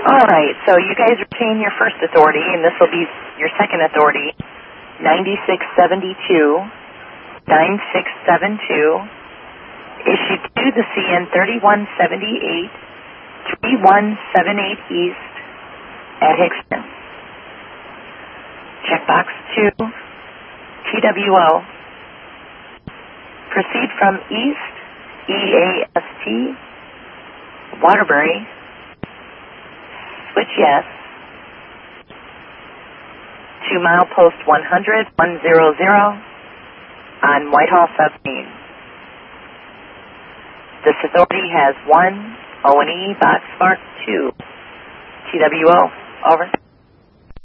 All right, so you guys retain your first authority, and this will be your second authority, 9672, 9672, issued to the CN 3178, 3178 East at Hickston. Checkbox 2, TWO. Proceed from East, EAST, Waterbury, switch yes, to milepost 100, 100 on Whitehall 17. This authority has 1 O&E box mark 2. TWO, over.